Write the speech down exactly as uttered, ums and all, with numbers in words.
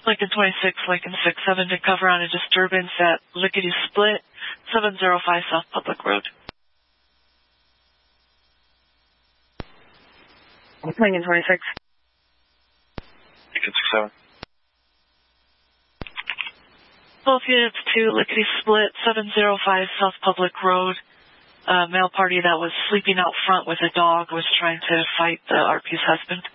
Lincoln twenty-six, Lincoln six seven to cover on a disturbance at Lickety Split, seven oh five South Public Road. Lincoln twenty-six. Lincoln six seven. Both units to Lickety Split, seven oh five South Public Road. A male party that was sleeping out front with a dog was trying to fight the R P's husband.